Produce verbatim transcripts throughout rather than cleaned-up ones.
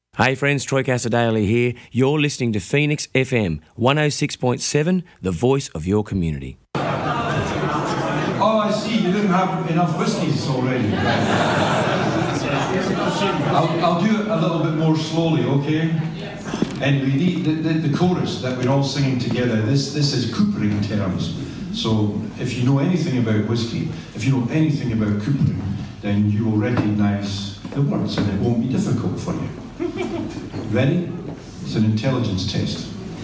Hey friends, Troy Casadale here. You're listening to Phoenix F M one oh six point seven, the voice of your community. Oh, I see, you didn't have enough whiskies already. I'll, I'll do it a little bit more slowly, okay? Anyway, the, the, the chorus that we're all singing together, this, this is coopering terms. So if you know anything about whiskey, if you know anything about coopering, then you will recognise the words and it won't be difficult for you. Ready? It's an intelligence test.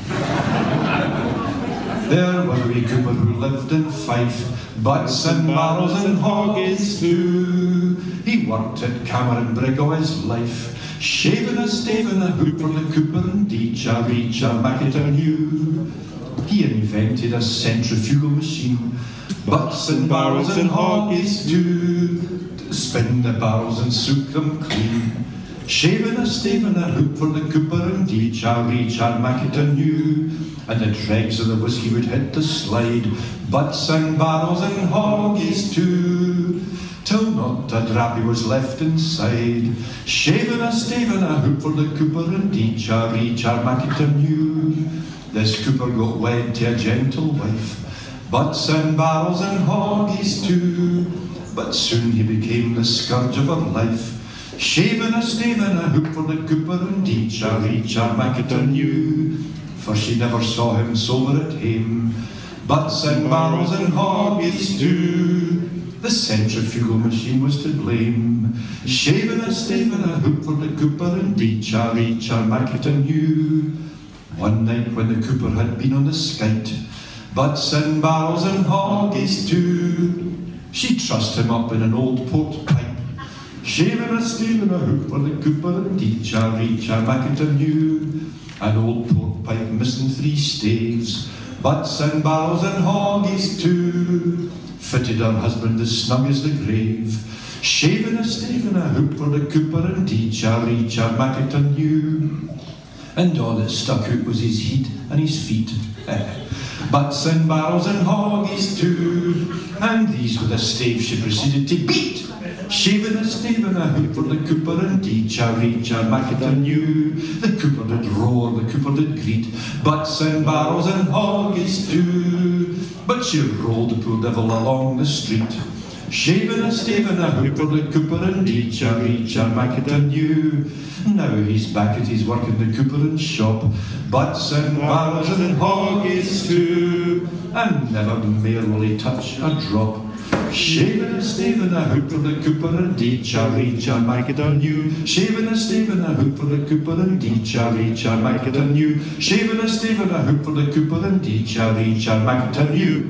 There was a wee cooper who lived in Fife, butts and barrels and hoggies too. He worked at Cameron Brig all his life, shaving a stave and a hoop for the cooper and deecha reecha Mackiton. He invented a centrifugal machine, butts and barrels and hoggies too, to spin the barrels and soak them clean. Shaving a stave and a hoop for the cooper and deecha reecha Mackiton, and the dregs of the whiskey would hit the slide, butts and barrels and hoggies too, till not a drappy was left inside. Shaving a stave and a hoop for the cooper and deecha reecha Mackiton. This cooper got wed to a gentle wife, butts and barrels and hoggies too, but soon he became the scourge of her life. Shaving a stave and a hoop for the cooper and deecha reecha Mackiton, for she never saw him sober at hame. Butts and barrels and hoggies too, the centrifugal machine was to blame. Shaving a stave and a hoop for the cooper and deecha reecha Mackiton. One night when the cooper had been on the skite, butts and barrels and hoggies too, she trussed him up in an old port pipe. Shaving a stave and a hoop for the cooper and deecha reecha Mackiton. An old port pipe missing three staves, butts and barrels and hoggies too, fitted her husband as snug as the grave. Shaving a stave and a hoop for the cooper and deecha reecha Mackiton. And all that stuck out was his heat and his feet. Butts and barrels and hoggies too, and these with a stave she proceeded to beat. Shaving a stave and a hoop for the cooper and deecha reecha Mackiton. The cooper did roar, the cooper did greet, butts and barrels and hoggies too, but she rolled the poor devil along the street. Shaving a stave and a hoop for the cooper and deecha reecha Mackiton. Now he's back at his work in the cooperin' shop, butts and barrels and hoggies too, and never more will he touch a drop. Shaving a stave and a hoop for the cooper and deecha reecha Mackiton. Shaving a stave and a hoop for the cooper and deecha reecha Mackiton. Shaving a stave and a hoop for the cooper and deecha reecha Mackiton.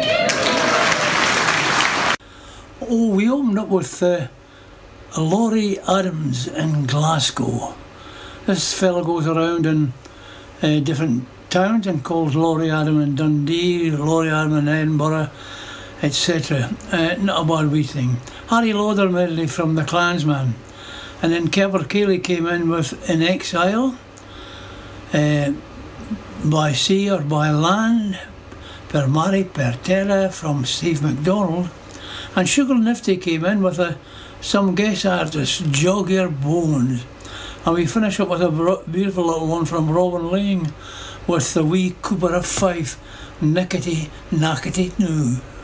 Oh, we opened up with uh, Laurie Adams in Glasgow. This fella goes around in uh, different towns and calls Laurie Adam in Dundee, Laurie Adam in Edinburgh, et cetera. Uh, not a bad wee thing. Harry Lauder medley from The Clansman. And then Kevin Keeley came in with In Exile, uh, By Sea or By Land, Per Mare Per Terra from Steve McDonald. And Sugar Nifty came in with a, some guest artists, Jog Your Bones. And we finish up with a beautiful little one from Robin Lang with the wee Cooper of Fife, Nickety Nackety Noo.